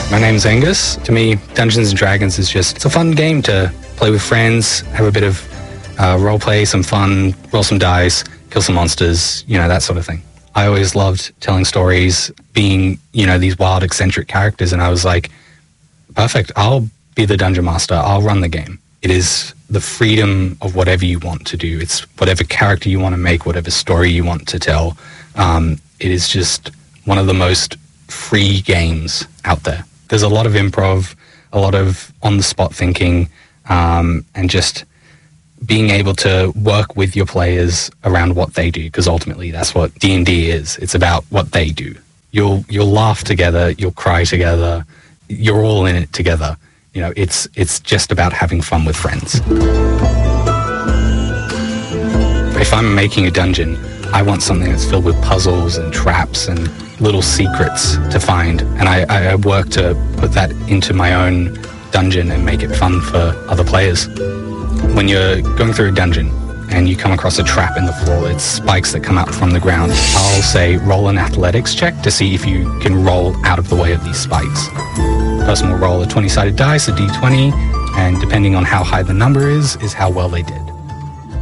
My name's Angus. To me, Dungeons & Dragons is just, it's a fun game to play with friends, have a bit of role play, some fun, roll some dice, kill some monsters, that sort of thing. I always loved telling stories, being, these wild, eccentric characters, and I was like, perfect, I'll be the Dungeon Master, I'll run the game. It is the freedom of whatever you want to do. It's whatever character you want to make, whatever story you want to tell. It is just one of the most free games out there. There's a lot of improv, a lot of on-the-spot thinking, and just being able to work with your players around what they do, because ultimately that's what D&D is. It's about what they do. You'll laugh together, you'll cry together, you're all in it together. It's just about having fun with friends. If I'm making a dungeon, I want something that's filled with puzzles and traps and little secrets to find, and I work to put that into my own dungeon and make it fun for other players. When you're going through a dungeon and you come across a trap in the floor, it's spikes that come out from the ground, I'll say roll an athletics check to see if you can roll out of the way of these spikes. The person will roll a 20-sided dice, a d20, and depending on how high the number is how well they did.